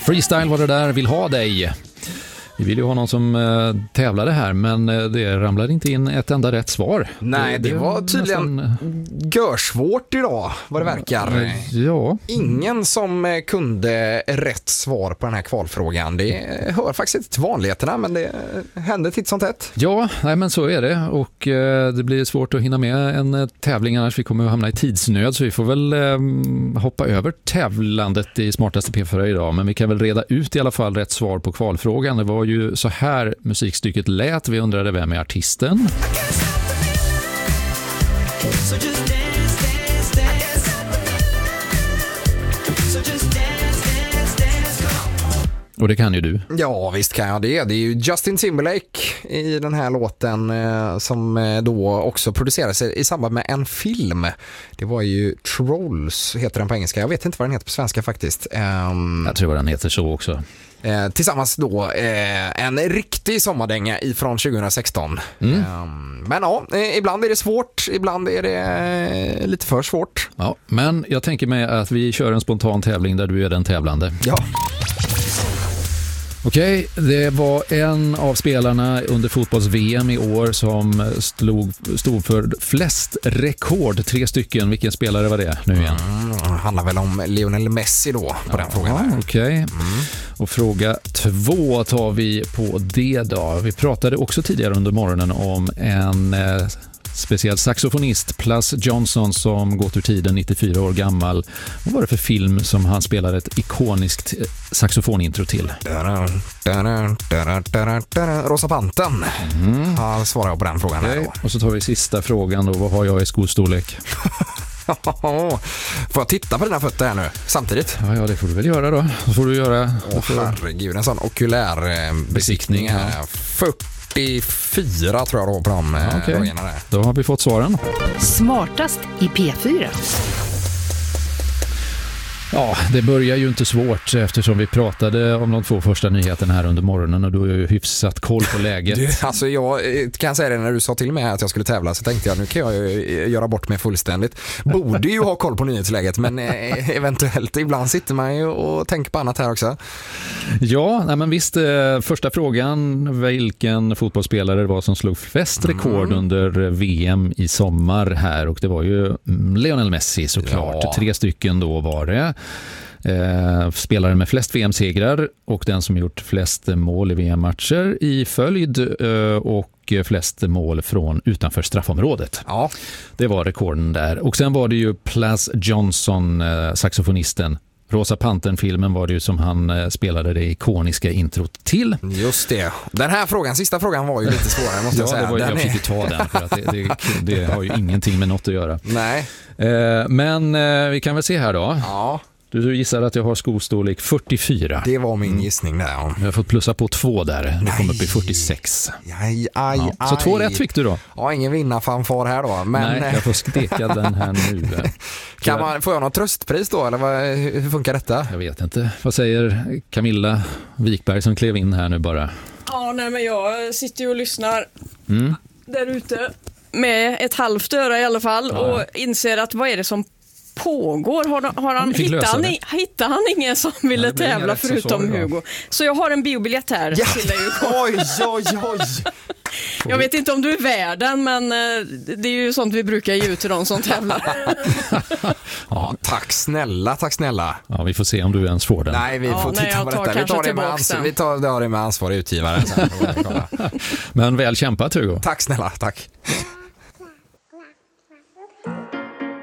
Freestyle var det där, vill ha dig. Vi vill ju ha någon som tävlade här, men det ramlade inte in ett enda rätt svar. Nej, det var tydligen görsvårt idag, vad det verkar. Ja. Ingen som kunde rätt svar på den här kvalfrågan. Det hör faktiskt inte till vanligheterna, men det hände titt som tätt. Ja, nej, men så är det. Och det blir svårt att hinna med en tävling, annars vi kommer att hamna i tidsnöd. Så vi får väl hoppa över tävlandet i Smartaste P4 idag. Men vi kan väl reda ut i alla fall rätt svar på kvalfrågan. Det var ju så här musikstycket lät. Vi undrade vem är artisten. Och det kan ju du. Ja, visst kan jag det. Det är ju Justin Timberlake i den här låten som då också producerades i samband med en film. Det var ju Trolls, heter den på engelska. Jag vet inte vad den heter på svenska faktiskt. Jag tror den heter så också. Tillsammans då en riktig sommardänga ifrån 2016. Men ja, ibland är det svårt, ibland är det lite för svårt. Ja, men jag tänker mig att vi kör en spontan tävling där du är den tävlande. Ja. Okej, det var en av spelarna under fotbolls-VM i år som stod för flest rekord, 3 stycken. Vilken spelare var det nu igen? Handlar väl om Lionel Messi då på den frågan. Okej. Och fråga 2 tar vi på det då. Vi pratade också tidigare under morgonen om en speciell saxofonist, Plas Johnson, som gått ur tiden, 94 år gammal. Vad var det för film som han spelade ett ikoniskt saxofonintro till? Rosa Panten. Han svarar på den frågan. Okay. Och så tar vi sista frågan då. Vad har jag i skostorlek? Får jag titta på dina fötter här nu samtidigt? Ja, det får du väl göra då. Så får du göra... herregud, en sån okulärbesiktning här. 44 tror jag då på de dagarna där. Då har vi fått svaren. Smartast i P4. Ja, det börjar ju inte svårt eftersom vi pratade om de 2 första nyheterna här under morgonen och då är jag ju hyfsat koll på läget. Alltså jag kan säga det, när du sa till mig att jag skulle tävla så tänkte jag nu kan jag göra bort mig fullständigt. Borde ju ha koll på nyhetsläget, men eventuellt ibland sitter man ju och tänker på annat här också. Ja, nej men visst, första frågan, vilken fotbollsspelare det var som slog flest rekord under VM i sommar här, och det var ju Lionel Messi såklart. Ja. 3 stycken då var det. Spelaren med flest VM-segrar och den som gjort flest mål i VM-matcher i följd och flest mål från utanför straffområdet. Ja. Det var rekorden där. Och sen var det ju Plas Johnson, saxofonisten. Rosa Pantern-filmen var det ju som han spelade det ikoniska introt till. Just det. Den här frågan, sista frågan var ju lite svårare måste jag säga. Jag fick ju ta den för att det har ju ingenting med något att göra. Nej. Men vi kan väl se här då. Ja. Du gissar att jag har skostorlek 44. Det var min gissning där. Ja. Jag har fått plussa på 2 där. Det kom upp i 46. Aj. Så 2 rätt fick du då. Ja, ingen vinnarfanfar här då. Men... Nej, jag får steka den här nu. Får jag något tröstpris då? Eller hur funkar detta? Jag vet inte. Vad säger Camilla Wikberg som klev in här nu bara? Ja, nej, men jag sitter ju och lyssnar där ute med ett halvt öra i alla fall och inser att vad är det som pågår? Hittar han ingen som ville tävla förutom Hugo? Så jag har en biobiljett här. Ja. Till dig, Hugo. Oj. Jag vet inte om du är värden, men det är ju sånt vi brukar ge ut till de som tävlar. Ja, tack snälla. Ja, vi får se om du ens får den. Nej, vi får titta på detta. Vi tar det med ansvarig utgivare sen. Men väl kämpat, Hugo. Tack snälla, tack.